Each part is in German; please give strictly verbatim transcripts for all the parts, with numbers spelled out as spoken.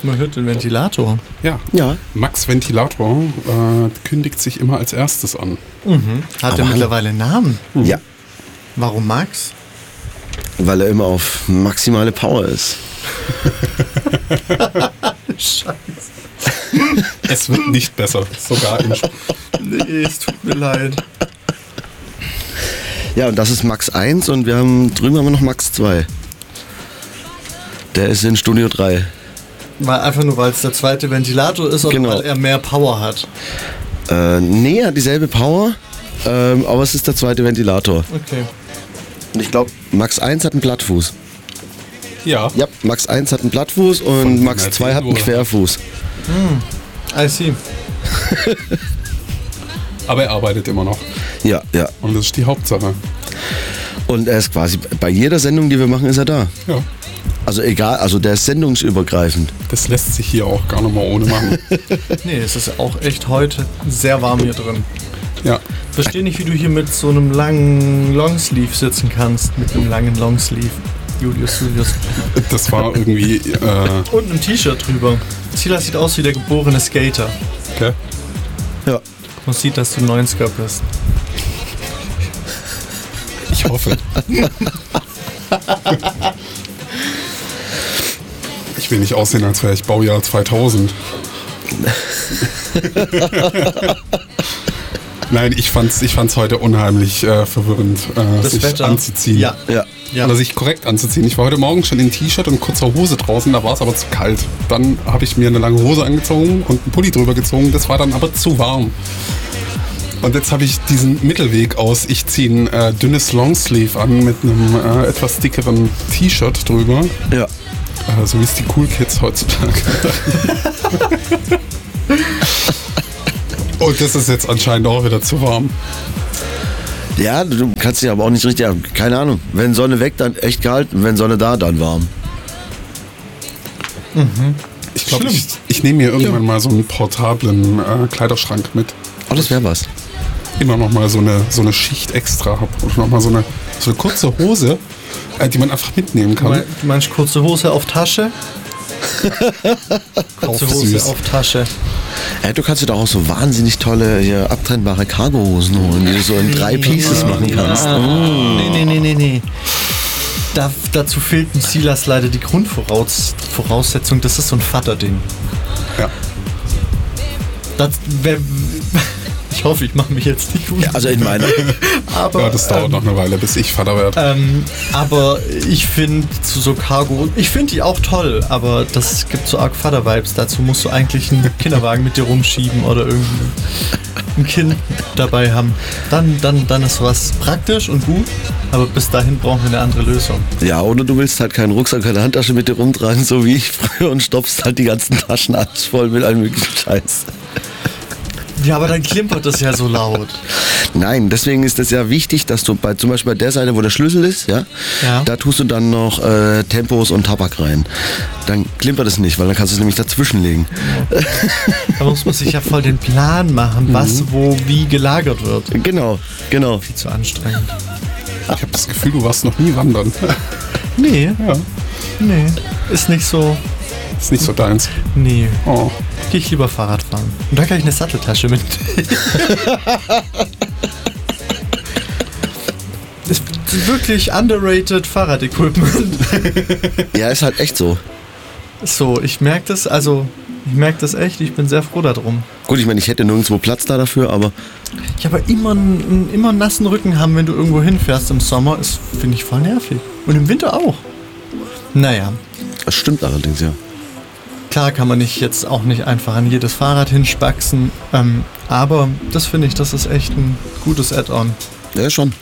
Man hört den Ventilator. Ja. Ja. Max Ventilator äh, kündigt sich immer als erstes an. Mhm. Hat er mittlerweile einen Namen? Mhm. Ja. Warum Max? Weil er immer auf maximale Power ist. Scheiße. Es wird nicht besser. Sogar in Sp- Nee, es tut mir leid. Ja, und das ist Max eins und wir haben drüben haben wir noch Max zwei. Der ist in Studio drei. Weil einfach nur, weil es der zweite Ventilator ist oder Genau. weil er mehr Power hat. Äh, nee, er hat dieselbe Power, ähm, aber es ist der zweite Ventilator. Okay. Und ich glaube, Max eins hat einen Plattfuß. Ja. Ja, Max eins hat einen Plattfuß und Von Max zwei hat einen oder? Querfuß. I see. Aber er arbeitet immer noch. Ja, ja. Und das ist die Hauptsache. Und er ist quasi bei jeder Sendung, die wir machen, ist er da. Ja. Also egal, also der ist sendungsübergreifend. Das lässt sich hier auch gar nicht mal ohne machen. Nee, es ist auch echt heute sehr warm hier drin. Ja. Verstehe nicht, wie du hier mit so einem langen Longsleeve sitzen kannst. Mit einem langen Longsleeve. Julius, Julius. Das war irgendwie. Äh, Und ein T-Shirt drüber. Silas sieht aus wie der geborene Skater. okay. Ja. Man sieht, dass du neunziger bist. Ich hoffe. Ich will nicht aussehen, als wäre ich Baujahr zweitausend. Nein, ich fand's, ich fand's heute unheimlich äh, verwirrend, äh, Das sich Wetter. anzuziehen. Ja. Ja. Ja. Oder sich korrekt anzuziehen. Ich war heute Morgen schon in T-Shirt und kurzer Hose draußen, da war es aber zu kalt. Dann habe ich mir eine lange Hose angezogen und einen Pulli drüber gezogen, das war dann aber zu warm. Und jetzt habe ich diesen Mittelweg aus, ich ziehe ein äh, dünnes Longsleeve an mit einem äh, etwas dickeren T-Shirt drüber. Ja. Äh, so wie es die Cool Kids heutzutage. Und das ist jetzt anscheinend auch wieder zu warm. Ja, du kannst dich aber auch nicht richtig, ja, keine Ahnung. Wenn Sonne weg, dann echt kalt, wenn Sonne da, dann warm. Ich glaube, ich, ich nehme mir irgendwann mal so einen portablen äh, Kleiderschrank mit. Oh, das wäre was. Immer noch mal so eine, so eine Schicht extra habe. Und noch mal so eine, so eine kurze Hose, äh, die man einfach mitnehmen Du kann. mein- du meinst kurze Hose auf Tasche? Kurze Auf Hose süß. auf Tasche. Ja, du kannst dir doch auch so wahnsinnig tolle hier, abtrennbare Cargohosen holen, die du so in drei Pieces machen kannst. Nee, nee, nee, nee, nee. Da, dazu fehlt dem Silas leider die Grundvoraussetzung. Das ist so ein Vaterding. Ja. Das wär, ich hoffe, ich mache mich jetzt nicht gut. Ja, also in meiner. aber, Ja, das dauert ähm, noch eine Weile, bis ich Vater werde. Ähm, aber ich finde zu so Cargo, ich finde die auch toll, aber das gibt so arg Vater-Vibes. Dazu musst du eigentlich einen Kinderwagen mit dir rumschieben oder irgendwie ein Kind dabei haben. Dann, dann, dann ist was praktisch und gut, aber bis dahin brauchen wir eine andere Lösung. Ja, oder du willst halt keinen Rucksack, keine Handtasche mit dir rumtragen, so wie ich früher, und stopfst halt die ganzen Taschen alles voll mit allem möglichen Scheiß. Ja, aber dann klimpert das ja so laut. Nein, deswegen ist es ja wichtig, dass du bei, zum Beispiel bei der Seite, wo der Schlüssel ist, ja, Ja. da tust du dann noch äh, Tempos und Tabak rein. Dann klimpert es nicht, weil dann kannst du es nämlich dazwischenlegen. Da muss man sich ja voll den Plan machen, was wo wie gelagert wird. Genau, genau. Viel zu anstrengend. Ich habe das Gefühl, du warst noch nie wandern. Nee, Ja, nee. Ist nicht so. ist nicht so deins. Nee. Oh. Gehe ich lieber Fahrrad fahren. Und da kann ich eine Satteltasche mit. Ist wirklich underrated Fahrradequipment. Ja, ist halt echt so. So, ich merke das, also, ich merke das echt, ich bin sehr froh darum. Gut, ich meine, ich hätte nirgendwo Platz da dafür, aber Ja, aber immer einen, immer einen nassen Rücken haben, wenn du irgendwo hinfährst im Sommer, ist, finde ich, voll nervig. Und im Winter auch. Naja, das stimmt allerdings, ja. klar kann man nicht jetzt auch nicht einfach an jedes Fahrrad hinspaxen, ähm, aber das finde ich, das ist echt ein gutes Add-on. Ja, schon.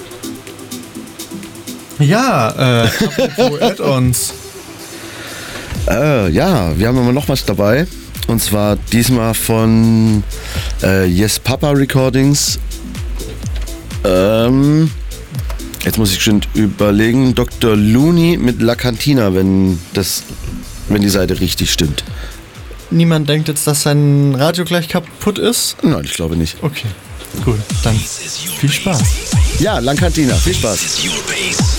Ja, äh, apropos Add-ons. Äh, ja, wir haben aber noch was dabei. Und zwar diesmal von äh, Yes Papa Recordings. Ähm, jetzt muss ich schon überlegen. Doktor Looney mit La Cantina, wenn, das, wenn die Seite richtig stimmt. Niemand denkt jetzt, dass sein Radio gleich kaputt ist? Nein, ich glaube nicht. Okay, cool. Dann viel Spaß. Ja, La Cantina, viel Spaß. This is your base.